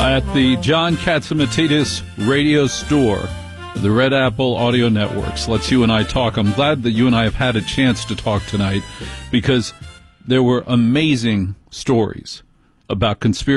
at the John Catsimatidis Radio Store, the Red Apple Audio Networks. Let's you and I talk. I'm glad that you and I have had a chance to talk tonight because there were amazing stories about conspiracy